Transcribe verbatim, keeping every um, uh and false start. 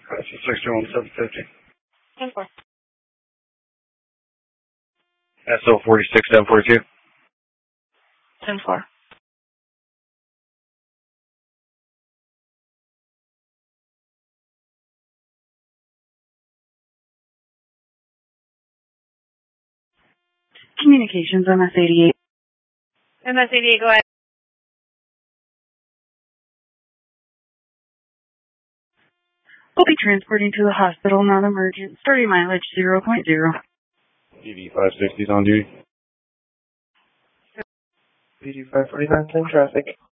six two one seven fifty. ten four. S O forty-six seven forty-two. ten four. Communications, M S eighty-eight. M S eighty-eight, go ahead. We'll be transporting to the hospital, non-emergent. Starting mileage zero point zero. P D five sixty is on duty. P D five forty-nine, ten traffic.